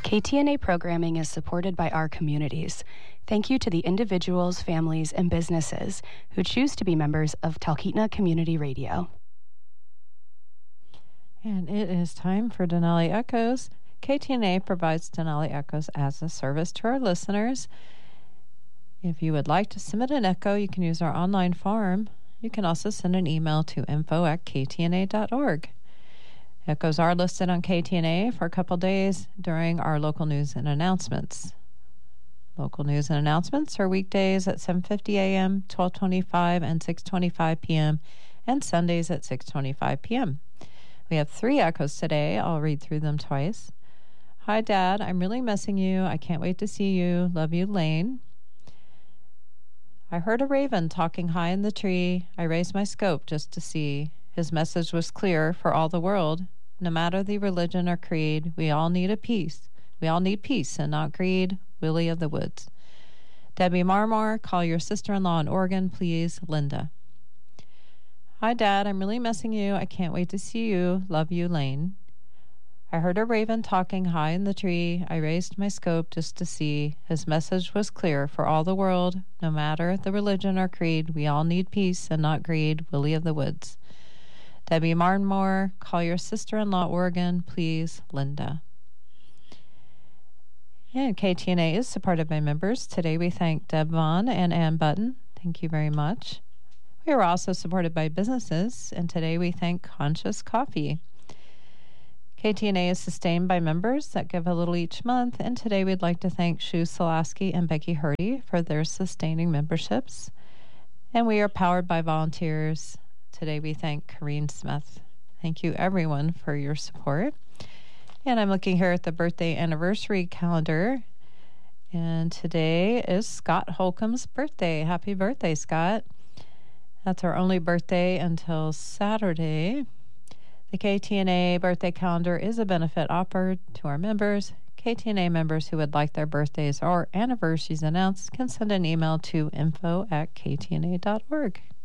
KTNA programming is supported by our communities. Thank you to the individuals, families, and businesses who choose to be members of Talkeetna Community Radio. And it is time for Denali Echoes. KTNA provides Denali Echoes as a service to our listeners. If you would like to submit an echo, you can use our online form. You can also send an email to info@ktna.org. Echoes are listed on KTNA for a couple days during our local news and announcements. Local news and announcements are weekdays at 7:50 a.m., 12:25, and 6:25 p.m., and Sundays at 6:25 p.m. We have 3 echoes today. I'll read through them twice. Hi, Dad. I'm really missing you. I can't wait to see you. Love you, Lane. I heard a raven talking high in the tree. I raised my scope just to see. His message was clear for all the world. No matter the religion or creed, we all need a peace. We all need peace and not greed. Willie of the Woods. Debbie Marmor, call your sister-in-law in Oregon, please. Linda. Hi, Dad. I'm really missing you. I can't wait to see you. Love you, Lane. I heard a raven talking high in the tree. I raised my scope just to see. His message was clear for all the world. No matter the religion or creed, we all need peace and not greed. Willie of the Woods. Debbie Marmor, call your sister-in-law, Oregon, please. Linda. And KTNA is supported by members. Today we thank Deb Vaughn and Ann Button. Thank you very much. We are also supported by businesses, and today we thank Conscious Coffee. KTNA is sustained by members that give a little each month, and today we'd like to thank Shu Solaski and Becky Hurdy for their sustaining memberships. And we are powered by volunteers. Today we thank Corrine Smith. Thank you, everyone, for your support. And I'm looking here at the birthday anniversary calendar, and today is Scott Holcomb's birthday. Happy birthday, Scott. That's our only birthday until Saturday. The KTNA birthday calendar is a benefit offered to our members. KTNA members who would like their birthdays or anniversaries announced can send an email to info@ktna.org.